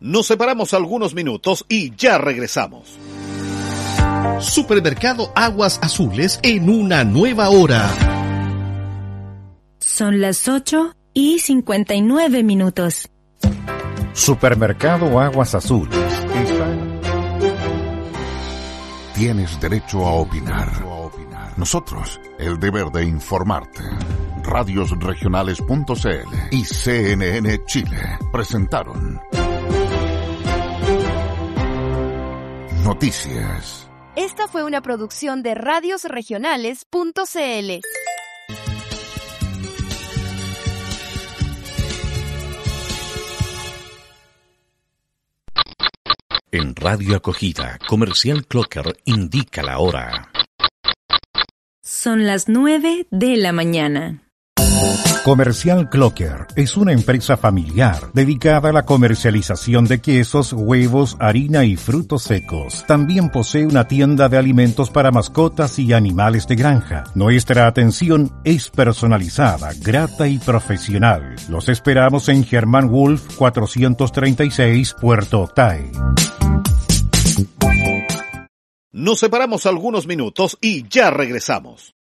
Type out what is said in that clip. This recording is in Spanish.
Nos separamos algunos minutos y ya regresamos. Supermercado Aguas Azules en una nueva hora. Son las 8:59. Supermercado Aguas Azules. Tienes derecho a opinar. Nosotros, el deber de informarte. Radiosregionales.cl y CNN Chile presentaron Noticias. Esta fue una producción de Radiosregionales.cl. En Radio Acogida, Comercial Clocker indica la hora. Son las 9 de la mañana. Comercial Clocker es una empresa familiar dedicada a la comercialización de quesos, huevos, harina y frutos secos. También posee una tienda de alimentos para mascotas y animales de granja. Nuestra atención es personalizada, grata y profesional. Los esperamos en Germán Wolf 436, Puerto Octay. Nos separamos algunos minutos y ya regresamos.